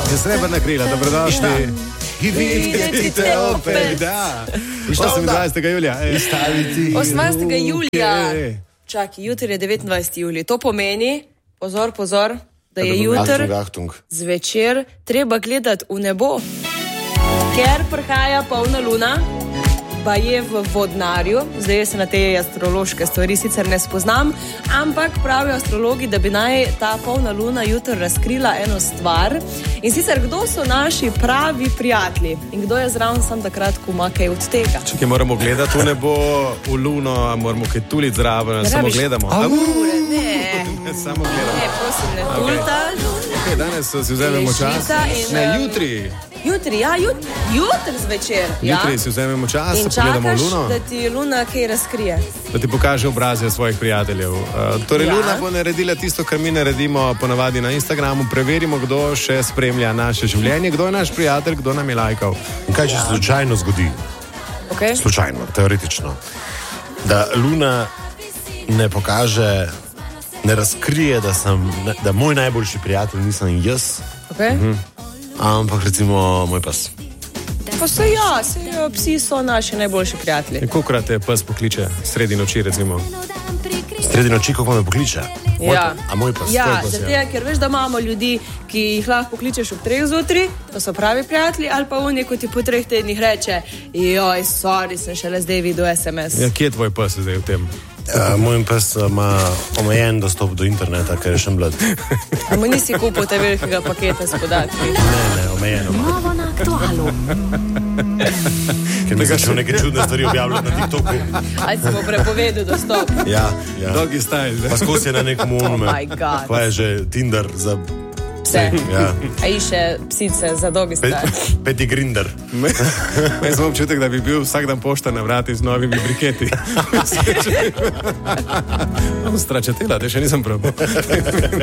Je srebrna krila, dobrodošli. Vidite opet, da. 28. julija. 18. julija. Čakaj, jutri je 29. julij. To pomeni, pozor, da je jutri zvečer treba gledati v nebo, ker prihaja polna luna, pa je v Vodnarju. Zdaj se na te astrološke stvari sicer ne spoznam, ampak pravijo astrologi, da bi naj ta polna luna jutri razkrila eno stvar. In sicer, kdo so naši pravi prijatelji in kdo je zraven sam takrat, ko ima kaj od tega. Če moramo gledati v nebo, v luno, a moramo kaj tuliti zraven, samo gledamo. Ne, samo gledamo. Ne, prosim, ne tulta. Okay, danes si vzamemo čas. Ne, jutri. Jutri zvečer. Jutri si vzamemo čas, in pogledamo čakaš, luno. da ti luna kaj razkrije. Da ti pokaže obrazje svojih prijateljev. Luna bo naredila tisto, kar mi naredimo ponavadi na Instagramu. Preverimo, kdo še spremlja naše življenje, kdo je naš prijatelj, kdo nam je lajkal. In kaj se slučajno zgodi? Okay. Slučajno, teoretično. Da luna ne pokaže, ne razkrije, da moj najboljši prijatelj nisem jaz. Okay. Ampak recimo moj pas. Pa psi so naši najboljši prijatelji. Kolikokrat te pes pokliče sredi noči, recimo? Sredi noči, kako me pokliče? A moj pas? Ja, zato, ker veš, da imamo ljudi, ki jih lahko pokličeš ob 3 zjutraj, to so pravi prijatelji, ali pa oni, ko ti po 3 tednih reče, joj, sorry, sem šele zdaj videl SMS. Ja, kje je tvoj pes zdaj v tem? Moj pes ima omejen dostop do interneta, ker je še mlad. A mu nisi kupil te velikega paketa s podatki? Ne, omejeno. Novo na Aktualu. Ker mi začel neke čudne stvari objavljati na TikToku. Ali si mu prepovedal dostop? Ja. Doggy style. Pa skozi je na nekom unume. Oh my God. Pa je že Tinder za... Vse. Ja. A išče psice za doggy style. Peti grinder. Jaz sem občutek, da bi bil vsak dan pošta na vrati z novimi briketi. Stračatela, te še nisem probal.